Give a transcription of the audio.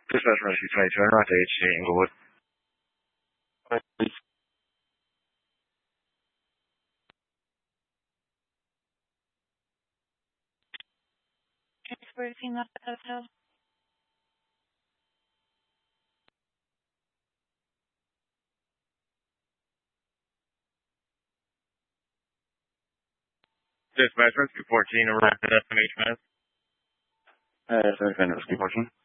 Dispatch Rescue 22, en route to HC Inglewood. Transport team left the hotel. Dispatch Rescue 14, arrived at SMH Med. SMH Med, Rescue 14.